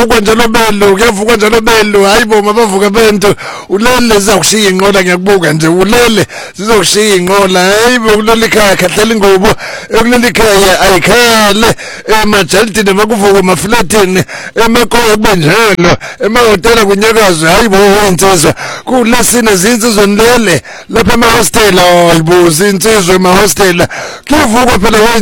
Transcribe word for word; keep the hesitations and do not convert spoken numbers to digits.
Kanjalo belo kuyavuka njalo belo hayibo mabavuka bento ulele sizakushiya inqola ngiyakubuka nje ulele sizokushiya inqola hayibo kuleli khaya khahlela ingubo ekuleli khaya ayikhale emajalidini emakuvuka maflatini emakoya kubanjalo emahotela kunyakazo hayibo insizwa kulesine zinsizwa nilele lapha emahostela hayibo zinsizwa emahostela kuvuka phela